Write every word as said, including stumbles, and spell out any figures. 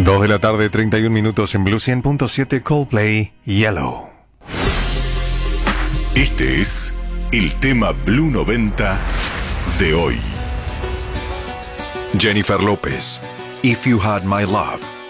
dos de la tarde, treinta y un minutos en Blue cien punto siete, Coldplay, Yellow. Este es el tema Blue noventa de hoy. Jennifer López, If You Had My Love.